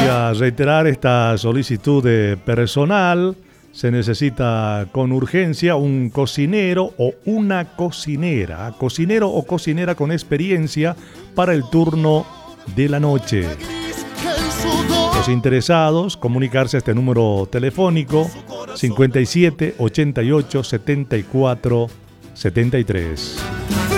a reiterar esta solicitud de personal. Se necesita con urgencia un cocinero o una cocinera, cocinero o cocinera con experiencia para el turno de la noche. Los interesados, comunicarse a este número telefónico 57 88 74 73.